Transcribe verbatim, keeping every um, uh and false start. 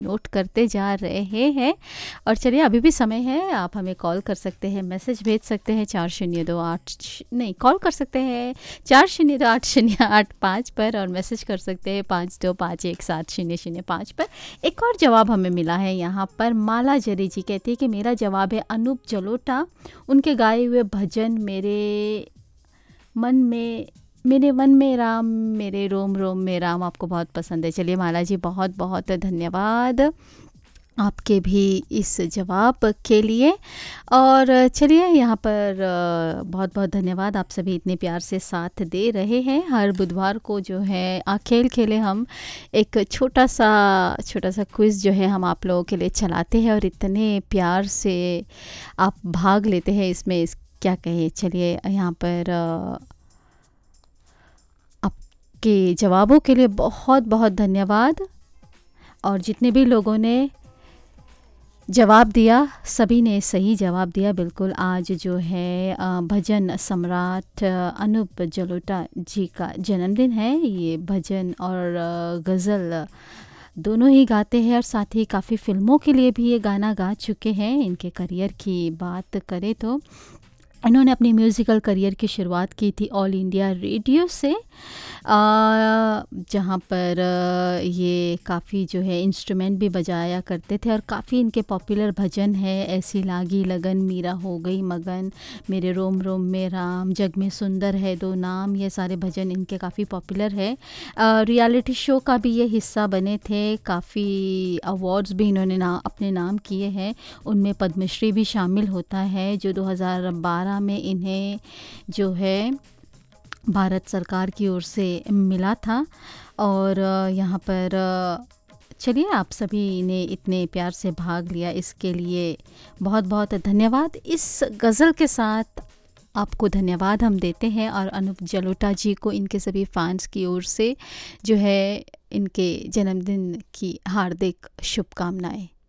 Note करते जा रहे हैं। और चलिए अभी भी समय है, आप हमें कॉल कर सकते हैं, मैसेज भेज सकते हैं चार शून्य दो आठ श- नहीं कॉल कर सकते हैं चार शून्य दो आठ शून्य आठ पाँच पर, और मैसेज कर सकते हैं पाँच दो पाँच एक सात शून्य शून्य पाँच पर। एक और जवाब हमें मिला है यहाँ पर, माला जरी जी कहती है कि मेरा जवाब है अनूप जलोटा, उनके गाए हुए भजन मेरे मन में मेरे मन में राम, मेरे रोम रोम में राम आपको बहुत पसंद है। चलिए माला जी, बहुत बहुत धन्यवाद आपके भी इस जवाब के लिए। और चलिए यहाँ पर अ, बहुत बहुत धन्यवाद, आप सभी इतने प्यार से साथ दे रहे हैं। हर बुधवार को जो है आ खेल खेले हम एक छोटा सा छोटा सा क्विज़ जो है हम आप लोगों के लिए चलाते हैं, और इतने प्यार से आप भाग लेते हैं इसमें, इस क्या कहें। चलिए यहाँ पर अ, आपके जवाबों के लिए बहुत बहुत धन्यवाद। और जितने भी लोगों ने जवाब दिया, सभी ने सही जवाब दिया बिल्कुल। आज जो है अ, भजन सम्राट अ, अनूप जलोटा जी का जन्मदिन है। ये भजन और अ, गज़ल दोनों ही गाते हैं, और साथ ही काफ़ी फ़िल्मों के लिए भी ये गाना गा चुके हैं। इनके करियर की बात करें तो इन्होंने अपनी म्यूज़िकल करियर की शुरुआत की थी ऑल इंडिया रेडियो से, अ, जहाँ पर अ, ये काफ़ी जो है इंस्ट्रूमेंट भी बजाया करते थे, और काफ़ी इनके पॉपुलर भजन है, ऐसी लागी लगन, मीरा हो गई मगन, मेरे रोम रोम में राम, जग में सुंदर है दो नाम, ये सारे भजन इनके काफ़ी पॉपुलर है। अ, रियलिटी शो का भी ये हिस्सा बने थे, काफ़ी अवार्ड्स भी इन्होंने ना अपने नाम किए हैं, उनमें पद्मश्री भी शामिल होता है, जो दो हज़ार बारह में इन्हें जो है भारत सरकार की ओर से मिला था। और अ, यहाँ पर अ, चलिए आप सभी ने इतने प्यार से भाग लिया, इसके लिए बहुत बहुत धन्यवाद। इस गज़ल के साथ आपको धन्यवाद हम देते हैं, और अनूप जलोटा जी को इनके सभी फैंस की ओर से जो है इनके जन्मदिन की हार्दिक शुभकामनाएं।